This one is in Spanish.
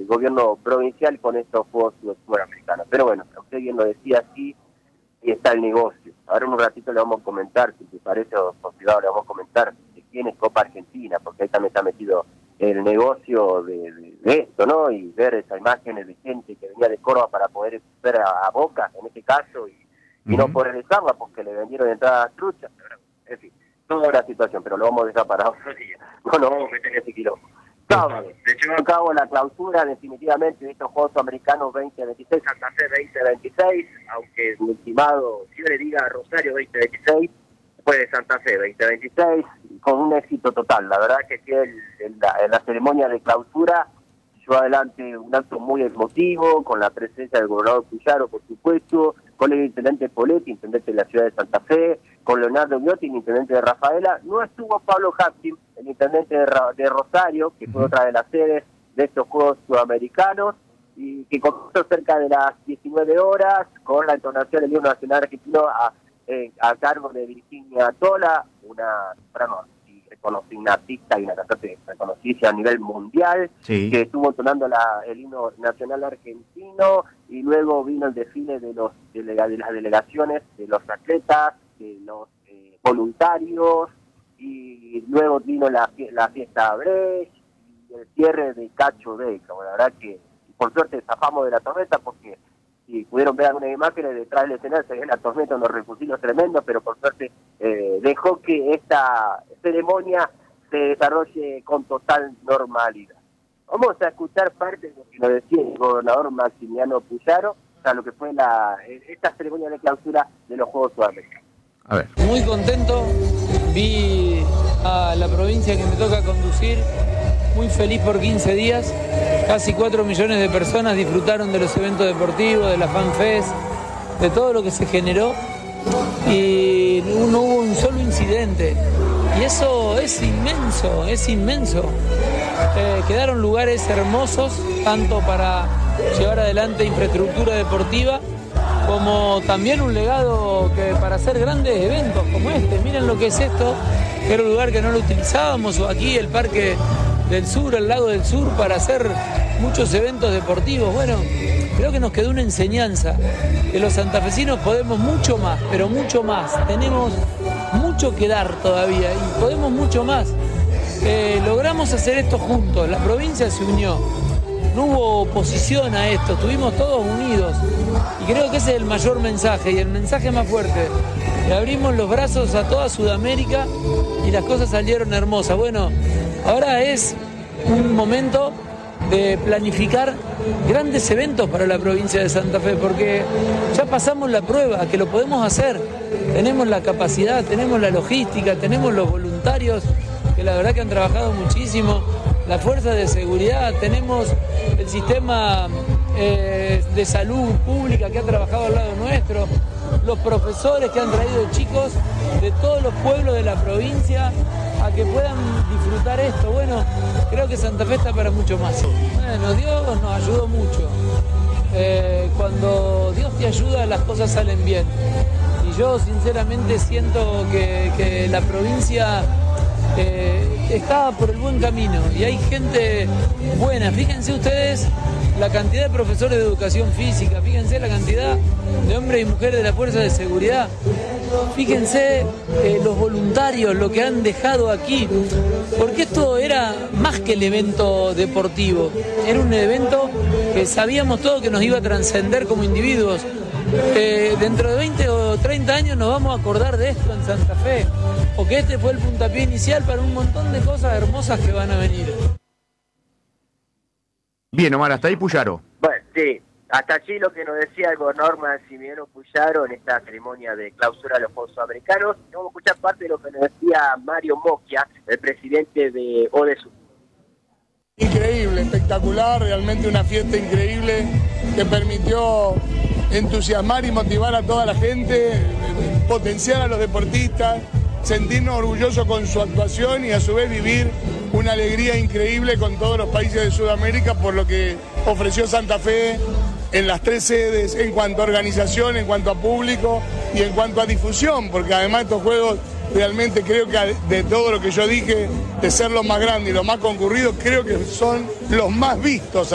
gobierno provincial con estos Juegos Sudamericanos. Pero bueno, usted bien lo decía, sí, y está el negocio. Ahora en un ratito le vamos a comentar, si te parece, o por privado le vamos a comentar de quién es Copa Argentina, porque ahí también está metido el negocio de esto, ¿no? Y ver esas imágenes de gente que venía de Córdoba para poder ver a Boca, en este caso, y no poder regresarla porque le vendieron entradas truchas. En fin, toda la situación, pero lo vamos a dejar para otro día. No nos vamos a meter en ese quilombo. Sábado, se llevó a cabo la clausura definitivamente de estos Juegos Americanos 2026, Santa Fe 2026, aunque mi estimado, si yo le diga Rosario 2026, fue de Santa Fe 2026, con un éxito total. La verdad que sí, en la ceremonia de clausura se llevó adelante un acto muy emotivo, con la presencia del gobernador Puyaro, por supuesto, con el intendente Poletti, intendente de la ciudad de Santa Fe, con Leonardo Miotti, intendente de Rafaela. No estuvo Pablo Hapkin, el intendente de Rosario, que fue otra de las sedes de estos Juegos Sudamericanos, y que comenzó cerca de las 19 horas, con la entonación del himno nacional argentino a cargo de Virginia Tola, una una artista y una cantante reconocida a nivel mundial, que estuvo entonando el himno nacional argentino, y luego vino el desfile de las delegaciones, de los atletas, de los voluntarios, y luego vino la fiesta Brecht y el cierre de Cacho Beca. Bueno, la verdad que por suerte zafamos de la tormenta, porque si pudieron ver algunas imágenes detrás del escenario, se ve la tormenta, unos refugios tremendos, pero por suerte dejó que esta ceremonia se desarrolle con total normalidad. Vamos a escuchar parte de lo que nos decía el gobernador Maximiliano Puyaro, o sea, lo que fue esta ceremonia de clausura de los Juegos Sudamericanos. A ver. Muy contento, vi a la provincia que me toca conducir muy feliz por 15 días. Casi 4 millones de personas disfrutaron de los eventos deportivos, de la FanFest, de todo lo que se generó, y no hubo un solo incidente. Y eso es inmenso, es inmenso. Quedaron lugares hermosos, tanto para llevar adelante infraestructura deportiva, como también un legado para hacer grandes eventos como este. Miren lo que es esto, que era un lugar que no lo utilizábamos, o aquí el Parque del Sur, el Lago del Sur, para hacer muchos eventos deportivos. Bueno, creo que nos quedó una enseñanza, que los santafesinos podemos mucho más, pero mucho más. Tenemos mucho que dar todavía y podemos mucho más. Logramos hacer esto juntos, la provincia se unió, no hubo oposición a esto, estuvimos todos unidos, y creo que ese es el mayor mensaje y el mensaje más fuerte. Le abrimos los brazos a toda Sudamérica y las cosas salieron hermosas. Bueno, ahora es un momento de planificar grandes eventos para la provincia de Santa Fe, porque ya pasamos la prueba, que lo podemos hacer. Tenemos la capacidad, tenemos la logística, tenemos los voluntarios, que la verdad que han trabajado muchísimo, la fuerza de seguridad, tenemos el sistema de salud pública que ha trabajado al lado nuestro, los profesores que han traído chicos de todos los pueblos de la provincia a que puedan disfrutar esto. Bueno, creo que Santa Fe está para mucho más. Bueno, Dios nos ayudó mucho. Cuando Dios te ayuda, las cosas salen bien. Y yo sinceramente siento que la provincia está por el buen camino y hay gente buena. Fíjense ustedes la cantidad de profesores de educación física, fíjense la cantidad de hombres y mujeres de la fuerza de seguridad, fíjense los voluntarios, lo que han dejado aquí, porque esto era más que el evento deportivo, era un evento que sabíamos todos que nos iba a trascender como individuos. Dentro de 20 o 30 años nos vamos a acordar de esto en Santa Fe, porque este fue el puntapié inicial para un montón de cosas hermosas que van a venir. Bien, Omar, hasta ahí Puyaro. Bueno, sí, hasta allí lo que nos decía el gobernador Maximiliano Puyaro en esta ceremonia de clausura de los Juegos Sudamericanos. Vamos a escuchar parte de lo que nos decía Mario Mocchia, el presidente de ODESUR. Increíble, espectacular, realmente una fiesta increíble que permitió entusiasmar y motivar a toda la gente, potenciar a los deportistas, sentirnos orgullosos con su actuación y a su vez vivir una alegría increíble con todos los países de Sudamérica por lo que ofreció Santa Fe en las 3 sedes en cuanto a organización, en cuanto a público y en cuanto a difusión, porque además estos juegos realmente creo que de todo lo que yo dije, de ser los más grandes y los más concurridos, creo que son los más vistos.